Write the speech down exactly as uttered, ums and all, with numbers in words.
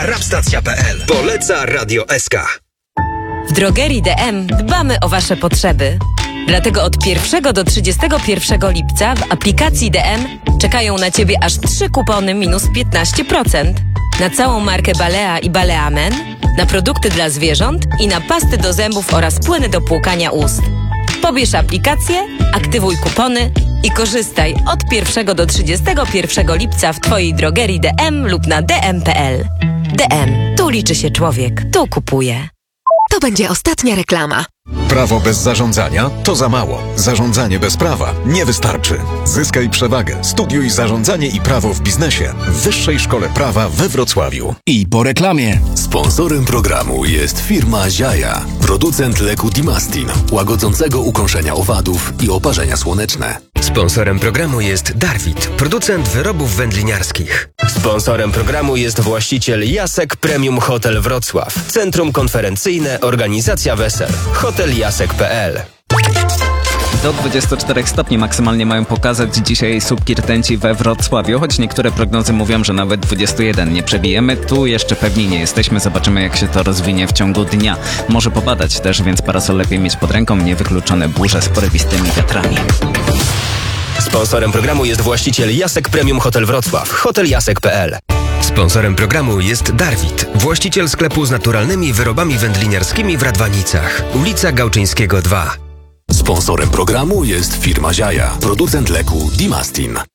rapstacja kropka p l. Poleca Radio S K. W drogerii D M dbamy o Wasze potrzeby. Dlatego od pierwszego do trzydziestego pierwszego lipca w aplikacji D M czekają na Ciebie aż trzy kupony minus piętnaście procent. Na całą markę Balea i Balea Men, na produkty dla zwierząt i na pasty do zębów oraz płyny do płukania ust. Pobierz aplikację, aktywuj kupony i korzystaj od pierwszego do trzydziestego pierwszego lipca w Twojej drogerii D M lub na d m kropka p l. D M. Tu liczy się człowiek. Tu kupuje. To będzie ostatnia reklama. Prawo bez zarządzania to za mało. Zarządzanie bez prawa nie wystarczy. Zyskaj przewagę. Studiuj zarządzanie i prawo w biznesie w Wyższej Szkole Prawa we Wrocławiu. I po reklamie. Sponsorem programu jest firma Ziaja, producent leku Dimastin, łagodzącego ukąszenia owadów i oparzenia słoneczne. Sponsorem programu jest Darwit, producent wyrobów wędliniarskich. Sponsorem programu jest właściciel Jasek Premium Hotel Wrocław, centrum konferencyjne, organizacja wesel. hotel jasek kropka p l. Do dwudziestu czterech stopni maksymalnie mają pokazać dzisiaj słupki rtęci we Wrocławiu, choć niektóre prognozy mówią, że nawet dwudziestu jeden nie przebijemy. Tu jeszcze pewni nie jesteśmy, zobaczymy jak się to rozwinie w ciągu dnia. Może popadać też, więc parasol lepiej mieć pod ręką, niewykluczone burze z porywistymi wiatrami. Sponsorem programu jest właściciel Jasek Premium Hotel Wrocław, hotel jasek kropka p l. Sponsorem programu jest Darwit, właściciel sklepu z naturalnymi wyrobami wędliniarskimi w Radwanicach, ulica Gałczyńskiego dwa. Sponsorem programu jest firma Ziaja, producent leku Dimastin.